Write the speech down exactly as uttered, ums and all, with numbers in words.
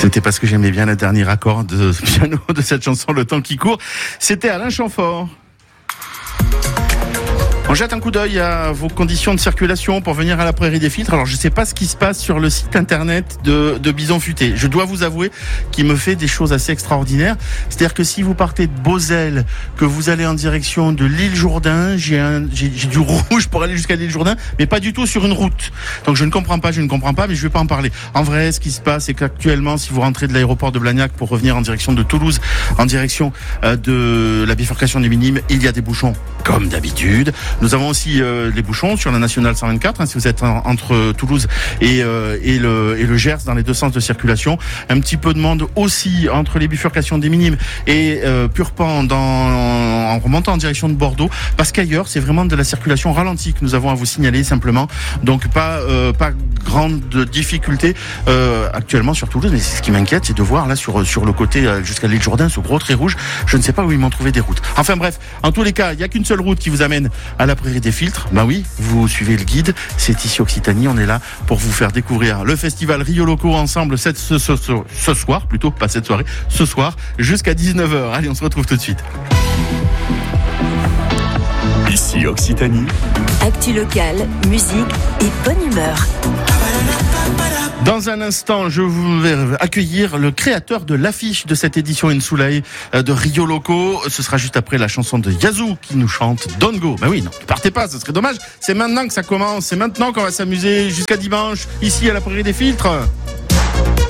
C'était parce que j'aimais bien le dernier accord de piano de cette chanson, Le temps qui court. C'était Alain Chamfort. On jette un coup d'œil à vos conditions de circulation pour venir à la Prairie des Filtres. Alors, je ne sais pas ce qui se passe sur le site internet de, de Bison Futé. Je dois vous avouer qu'il me fait des choses assez extraordinaires. C'est-à-dire que si vous partez de Beauzelle, que vous allez en direction de l'île Jourdain, j'ai, un, j'ai, j'ai du rouge pour aller jusqu'à l'île Jourdain, mais pas du tout sur une route. Donc, je ne comprends pas, je ne comprends pas, mais je ne vais pas en parler. En vrai, ce qui se passe, c'est qu'actuellement, si vous rentrez de l'aéroport de Blagnac pour revenir en direction de Toulouse, en direction euh, de la bifurcation des Minimes, il y a des bouchons, comme d'habitude. Nous avons aussi euh, les bouchons sur la nationale cent vingt-quatre, hein, si vous êtes en, entre Toulouse et, euh, et, le, et le Gers, dans les deux sens de circulation. Un petit peu de monde aussi entre les bifurcations des Minimes et euh, Purpan dans, en remontant en direction de Bordeaux, parce qu'ailleurs c'est vraiment de la circulation ralentie que nous avons à vous signaler simplement. Donc pas, euh, pas grande difficulté euh, actuellement sur Toulouse, mais ce qui m'inquiète, c'est de voir là sur, sur le côté euh, jusqu'à l'île Jourdain ce gros trait rouge. Je ne sais pas où ils m'ont trouvé des routes. Enfin bref, en tous les cas, il n'y a qu'une seule route qui vous amène à la Prairie des Filtres. Ben oui, vous suivez le guide, c'est ici Occitanie, on est là pour vous faire découvrir le festival Rio Loco ensemble cette, ce, ce, ce, ce soir, plutôt pas cette soirée, ce soir jusqu'à dix-neuf heures. Allez, on se retrouve tout de suite. Ici Occitanie. Actu locale, musique et bonne humeur. Dans un instant, je vais accueillir le créateur de l'affiche de cette édition Insoulay de Rio Loco. Ce sera juste après la chanson de Yazoo qui nous chante Don't Go. Ben oui, non, ne partez pas, ce serait dommage. C'est maintenant que ça commence. C'est maintenant qu'on va s'amuser jusqu'à dimanche, ici à la Prairie des Filtres.